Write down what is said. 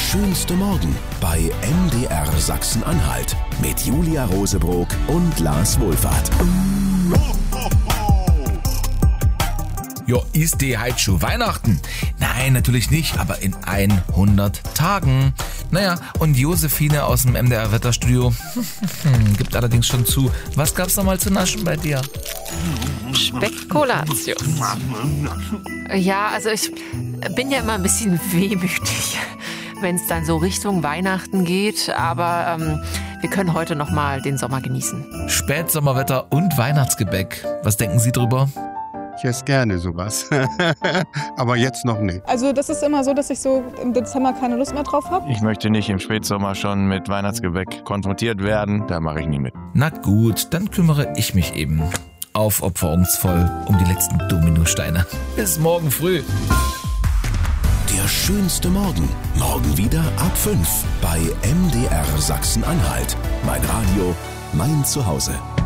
schönste Morgen bei MDR Sachsen-Anhalt mit Julia Rosebrock und Lars Wohlfahrt. Jo, ist die heute schon Weihnachten? Nein, natürlich nicht, aber in 100 Tagen. Naja, und Josephine aus dem MDR Wetterstudio gibt allerdings schon zu. Was gab's noch mal zu naschen bei dir? Spekulatius. Ja, also ich bin ja immer ein bisschen wehmütig, wenn es dann so Richtung Weihnachten geht. Aber wir können heute noch mal den Sommer genießen. Spätsommerwetter und Weihnachtsgebäck. Was denken Sie drüber? Ich esse gerne sowas, aber jetzt noch nicht. Also das ist immer so, dass ich so im Dezember keine Lust mehr drauf habe. Ich möchte nicht im Spätsommer schon mit Weihnachtsgebäck konfrontiert werden, da mache ich nie mit. Na gut, dann kümmere ich mich eben aufopferungsvoll um die letzten Dominosteine. Bis morgen früh. Der schönste Morgen. Morgen wieder ab 5 bei MDR Sachsen-Anhalt. Mein Radio, mein Zuhause.